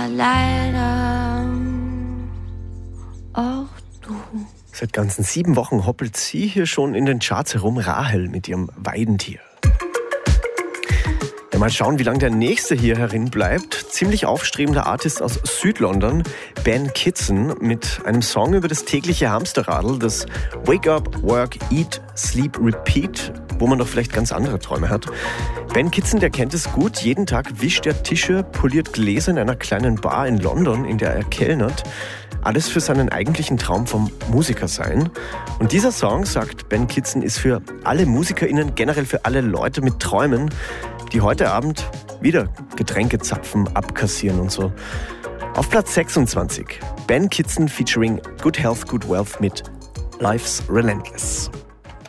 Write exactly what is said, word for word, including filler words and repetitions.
leider auch du. Seit ganzen sieben Wochen hoppelt sie hier schon in den Charts herum, Rahel mit ihrem Weidentier. Ja, mal schauen, wie lange der nächste hier herin bleibt. Ziemlich aufstrebender Artist aus Südlondon, Ben Kitson, mit einem Song über das tägliche Hamsterradl, das Wake Up, Work, Eat, Sleep, Repeat, wo man doch vielleicht ganz andere Träume hat. Ben Kitson, der kennt es gut. Jeden Tag wischt er Tische, poliert Gläser in einer kleinen Bar in London, in der er kellnert. Alles für seinen eigentlichen Traum vom Musiker sein. Und dieser Song, sagt Ben Kitson, ist für alle MusikerInnen, generell für alle Leute mit Träumen, die heute Abend wieder Getränke zapfen, abkassieren und so. Auf Platz sechsundzwanzig, Ben Kitson featuring Good Health, Good Wealth mit Life's Relentless.